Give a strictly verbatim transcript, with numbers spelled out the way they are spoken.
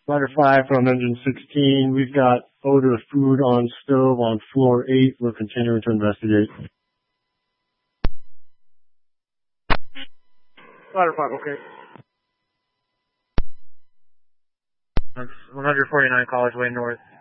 Ladder five from engine sixteen. We've got odor of food on stove on floor eight. We're continuing to investigate. Ladder five, okay. That's one forty-nine College Way North.